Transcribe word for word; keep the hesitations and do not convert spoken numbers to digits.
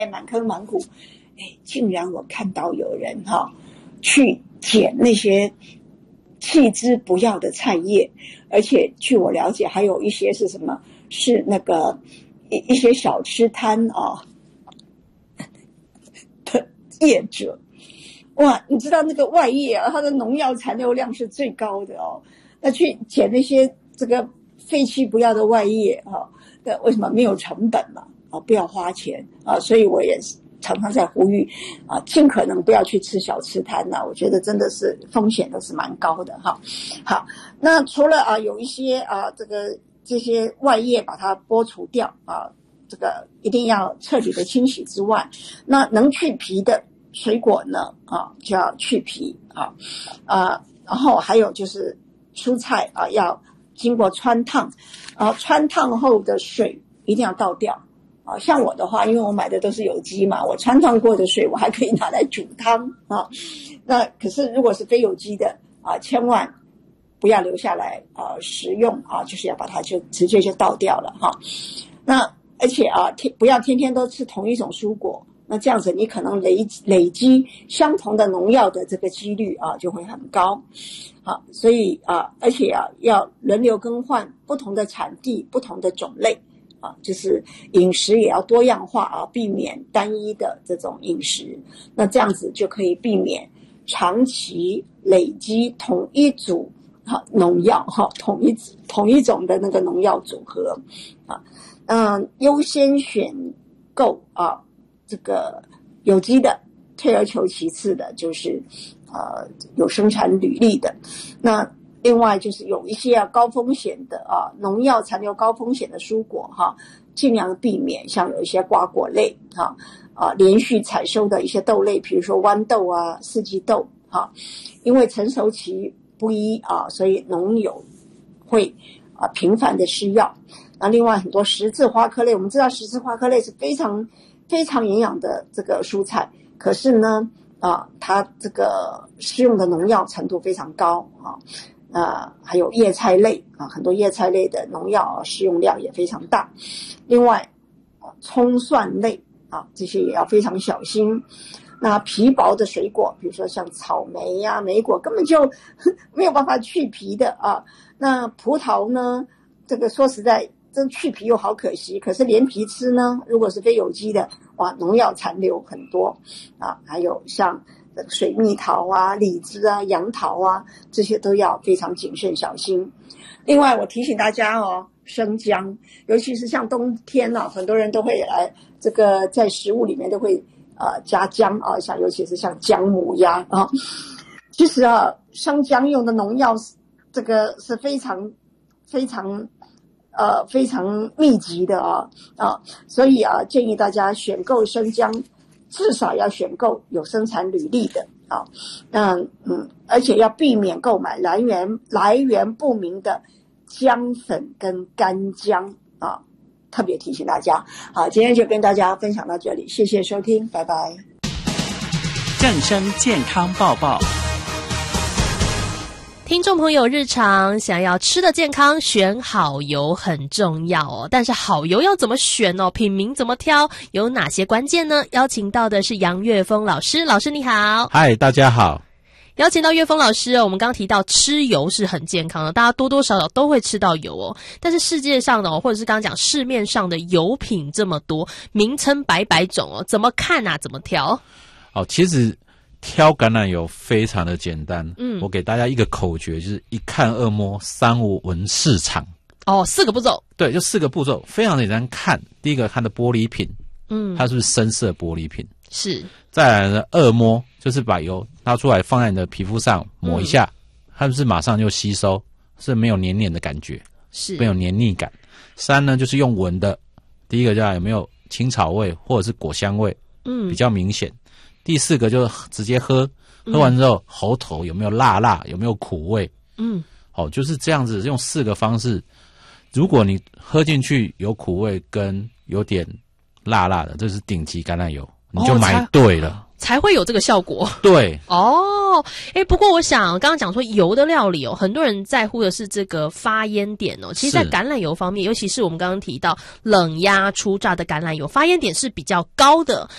满坑满谷，哎，竟然我看到有人哈、哦、去捡那些弃之不要的菜叶，而且据我了解，还有一些是什么？是那个一一些小吃摊啊的业者。哇，你知道那个外叶啊，它的农药残留量是最高的哦。那去捡那些这个废弃不要的外叶啊，那为什么没有成本嘛？啊，不要花钱啊，所以我也常常在呼吁啊，尽可能不要去吃小吃摊呐、啊。我觉得真的是风险都是蛮高的哈。好，那除了啊有一些啊这个这些外叶把它剥除掉啊，这个一定要彻底的清洗之外，那能去皮的水果呢啊就要去皮啊啊，然后还有就是蔬菜啊要经过汆烫，啊汆烫后的水一定要倒掉。啊，像我的话，因为我买的都是有机嘛，我汆烫过的水我还可以拿来煮汤啊。那可是如果是非有机的啊，千万不要留下来啊食用啊，就是要把它就直接就倒掉了哈。那而且啊，天不要天天都吃同一种蔬果，那这样子你可能累累积相同的农药的这个几率啊就会很高。好，所以啊，而且啊要轮流更换不同的产地、不同的种类。啊，就是饮食也要多样化啊，避免单一的这种饮食。那这样子就可以避免长期累积同一组哈农药哈，同一同一种的那个农药组合啊。嗯，优先选购啊这个有机的，退而求其次的就是呃有生产履历的。那另外就是有一些啊高风险的啊农药残留高风险的蔬果哈，尽量避免，像有一些瓜果类哈啊连续采收的一些豆类，比如说豌豆啊、四季豆哈，因为成熟期不一啊，所以农友会啊频繁的施药。那另外很多十字花科类，我们知道十字花科类是非常非常营养的这个蔬菜，可是呢啊它这个施用的农药程度非常高啊。呃，还有叶菜类啊，很多叶菜类的农药啊，使用量也非常大。另外，葱蒜类啊，这些也要非常小心。那皮薄的水果，比如说像草莓呀、啊、莓果，根本就没有办法去皮的啊。那葡萄呢，这个说实在，这去皮又好可惜，可是连皮吃呢，如果是非有机的，哇，农药残留很多啊。还有像水蜜桃啊、李子啊、杨桃啊，这些都要非常谨慎小心。另外，我提醒大家哦，生姜，尤其是像冬天呢、啊，很多人都会来这个在食物里面都会呃加姜啊，像尤其是像姜母鸭啊。其实啊，生姜用的农药这个是非常非常呃非常密集的啊啊，所以啊，建议大家选购生姜。至少要选购有生产履历的啊，嗯嗯，而且要避免购买来源来源不明的姜粉跟干姜啊，特别提醒大家。好，今天就跟大家分享到这里，谢谢收听，拜拜。 正声健康报报。 听众朋友，日常想要吃的健康，选好油很重要哦。但是好油要怎么选哦？品名怎么挑？有哪些关键呢？邀请到的是杨岳峰老师，老师你好。 嗨，大家好。 邀请到岳峰老师，我们刚刚提到吃油是很健康的，大家多多少少都会吃到油哦。但是世界上的哦，或者是刚刚讲市面上的油品这么多，名称百百种哦，怎么看啊？怎么挑？ 哦，其实挑橄榄油非常的简单， 嗯， 我给大家一个口诀，就是一看二摸三五闻四尝。 哦，四个步骤。对， 就四个步骤，非常简单。看第一个，看的玻璃瓶，嗯，它是不是深色玻璃瓶？ 是。 再来呢，二摸就是把油拿出来放在你的皮肤上抹一下，嗯，它是不是马上就吸收，是没有黏黏的感觉， 是没有黏腻感。三呢，就是用闻的，第一个叫有没有青草味或者是果香味，嗯，比较明显。第四个就是直接喝，喝完之后，嗯，喉头有没有辣辣，有没有苦味，嗯，好，就是这样子用四个方式。如果你喝进去有苦味跟有点辣辣的，这是顶级橄榄油，你就买对了， 哦， 才会有这个效果。 对， 哦，诶，不过我想刚刚讲说油的料理哦，很多人在乎的是这个发烟点哦。其实，在橄榄油方面，尤其是我们刚刚提到冷压初榨的橄榄油，发烟点是比较高的。